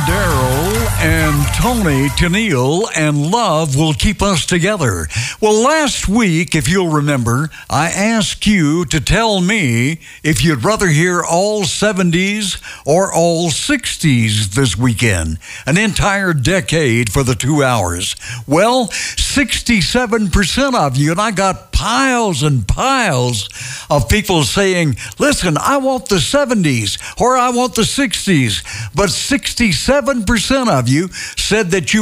Daryl and Tony Tennille, and love will keep us together. Well, last week, if you'll remember, I asked you to tell me if you'd rather hear all 70s or all 60s this weekend. An entire decade for the 2 hours. Well, 67% of you, and I got piles and piles of people saying, listen, I want the 70s or I want the 60s. But 67% of you said that you